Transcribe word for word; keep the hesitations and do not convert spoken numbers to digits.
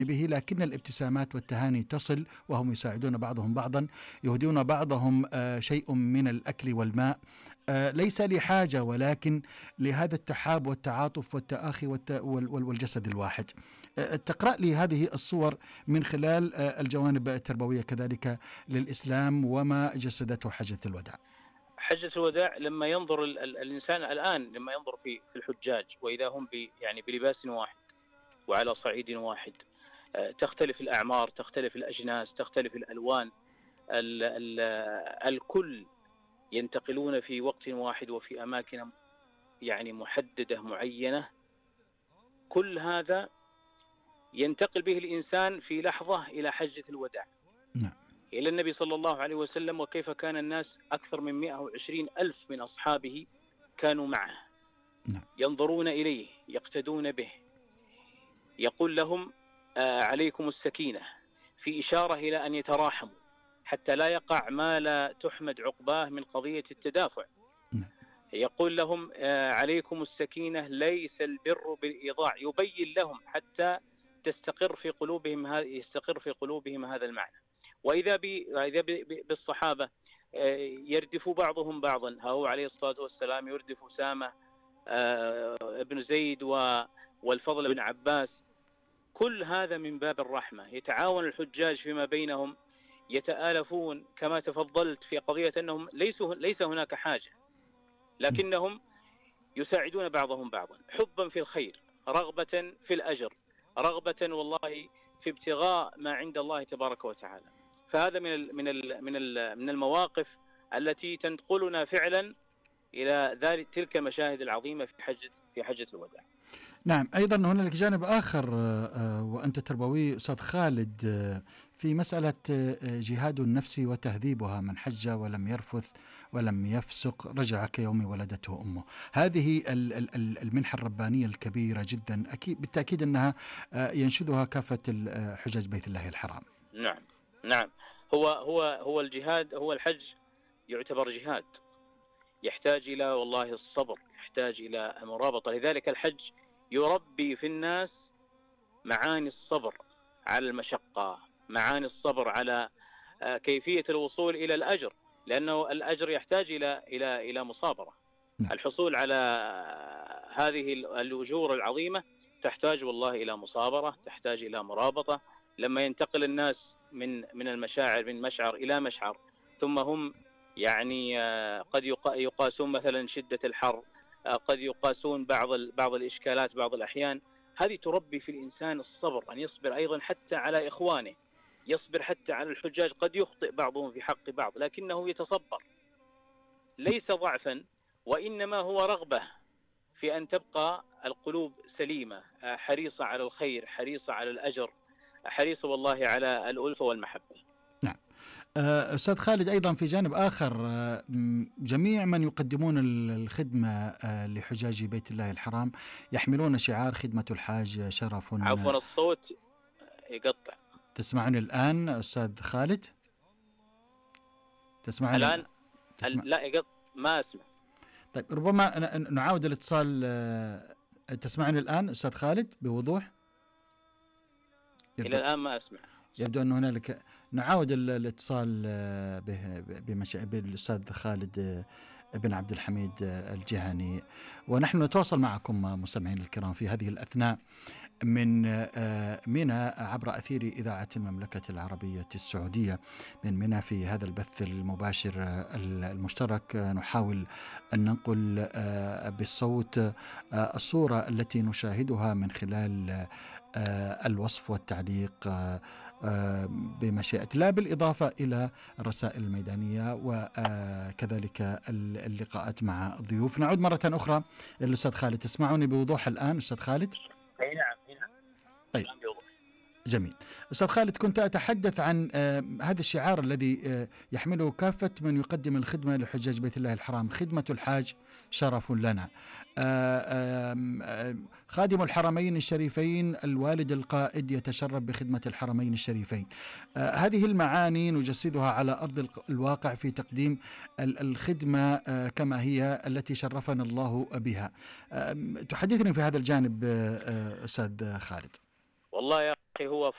به، لكن الابتسامات والتهاني تصل، وهم يساعدون بعضهم بعضا، يهدون بعضهم آه، شيء من الأكل والماء، آه، ليس لحاجة ولكن لهذا التحاب والتعاطف والتآخي والت- وال- وال- والجسد الواحد. آه، تقرأ لي هذه الصور من خلال آه، الجوانب التربوية كذلك للإسلام وما جسدته حجة الوداع. حجة الوداع لما ينظر ال ال الإنسان الآن، لما ينظر في في الحجاج وإذا هم ب يعني بلباس واحد وعلى صعيد واحد، آه، تختلف الأعمار، تختلف الأجناس، تختلف الألوان، ال ال الكل ينتقلون في وقت واحد وفي أماكن يعني محددة معينة. كل هذا ينتقل به الإنسان في لحظة إلى حجة الوداع، نعم. إلى النبي صلى الله عليه وسلم، وكيف كان الناس أكثر من مئة وعشرين ألف من أصحابه كانوا معه، نعم. ينظرون إليه، يقتدون به، يقول لهم آه عليكم السكينة، في إشارة إلى أن يتراحموا حتى لا يقع ما لا تحمد عقباه من قضية التدافع. نعم. يقول لهم آه عليكم السكينة، ليس البر بالإيضاع، يبين لهم حتى تستقر في قلوبهم هذا يستقر في قلوبهم هذا المعنى. وإذا إذا بالصحابة يردف بعضهم بعضا، هو عليه الصلاة والسلام يردف أسامة ابن زيد والفضل بن عباس، كل هذا من باب الرحمة. يتعاون الحجاج فيما بينهم، يتآلفون كما تفضلت في قضية أنهم ليسوا ليس هناك حاجة، لكنهم يساعدون بعضهم بعضا، حبا في الخير، رغبة في الأجر، رغبة والله في ابتغاء ما عند الله تبارك وتعالى. فهذا من ال من ال من ال من المواقف التي تنقلنا فعلا إلى ذلك تلك المشاهد العظيمة في حجة في حجة الوداع. نعم. أيضا هنالك جانب آخر وأنت تربوي أستاذ خالد في مسألة جهاد النفس وتهذيبها، من حج ولم يرفث ولم يفسق رجع كيوم ولدته أمه. هذه المنحة الربانية الكبيرة جدا، أكيد بالتأكيد أنها ينشدها كافة حجاج بيت الله الحرام. نعم نعم. هو هو هو الجهاد، هو الحج يعتبر جهاد، يحتاج إلى والله الصبر، يحتاج إلى المرابطة. لذلك الحج يربي في الناس معاني الصبر على المشقة، معاني الصبر على كيفية الوصول إلى الأجر، لأنه الأجر يحتاج إلى إلى إلى مصابرة. الحصول على هذه الأجور العظيمة تحتاج والله إلى مصابرة، تحتاج إلى مرابطة. لما ينتقل الناس من من المشاعر، من مشعر إلى مشعر، ثم هم يعني قد يقاسون مثلا شدة الحر، قد يقاسون بعض بعض الإشكالات بعض الأحيان، هذه تربي في الإنسان الصبر، أن يصبر أيضا حتى على إخوانه، يصبر حتى على الحجاج. قد يخطئ بعضهم في حق بعض لكنه يتصبر، ليس ضعفا وإنما هو رغبة في أن تبقى القلوب سليمة، حريصة على الخير، حريصة على الأجر، حريصة والله على الألفة والمحبة. نعم. أستاذ خالد، أيضا في جانب آخر، جميع من يقدمون الخدمة لحجاج بيت الله الحرام يحملون شعار خدمة الحاج شرف. عفوا الصوت يقطع. تسمعني الآن أستاذ خالد؟ تسمعني الآن؟ تسمع... لا يقطع، ما أسمع. طيب ربما نعاود الاتصال. تسمعني الآن أستاذ خالد بوضوح؟ إلى الآن ما أسمع. يبدو أن هنالك. نعاود الاتصال بالأستاذ خالد بن عبد الحميد الجهني، ونحن نتواصل معكم مستمعين الكرام في هذه الأثناء من منى عبر أثير إذاعة المملكة العربية السعودية من منى في هذا البث المباشر المشترك. نحاول أن ننقل بالصوت الصورة التي نشاهدها من خلال الوصف والتعليق بمشيئة الله، بالإضافة إلى الرسائل الميدانية وكذلك اللقاءات مع الضيوف. نعود مرة أخرى للأستاذ خالد. تسمعوني بوضوح الآن أستاذ خالد؟ أي نعم. طيب جميل. أستاذ خالد، كنت أتحدث عن آه هذا الشعار الذي آه يحمله كافة من يقدم الخدمة لحجاج بيت الله الحرام، خدمة الحاج شرف لنا. آه آه خادم الحرمين الشريفين، الوالد القائد يتشرف بخدمة الحرمين الشريفين. آه هذه المعاني نجسدها على أرض الواقع في تقديم الخدمة آه كما هي التي شرفنا الله بها. آه تحدثني في هذا الجانب آه أستاذ خالد. والله يا أخي هو